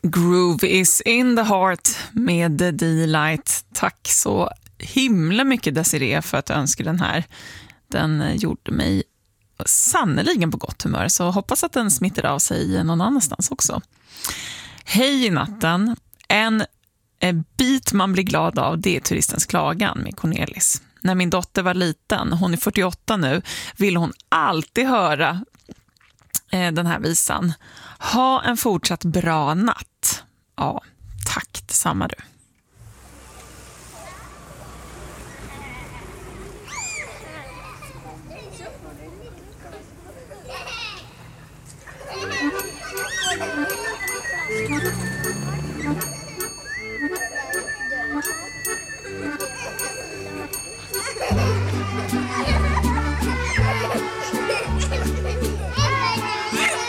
Groove is in the heart med The D-Light. Tack så himla mycket Desiree för att du önskade den här. Den gjorde mig sannoliken på gott humör, så hoppas att den smittar av sig någon annanstans också. Hej i natten. En bit man blir glad av, det är Turistens klagan med Cornelis. När min dotter var liten, hon är 48 nu, ville hon alltid höra den här visan. Ha en fortsatt bra natt. Ja, tack detsamma du.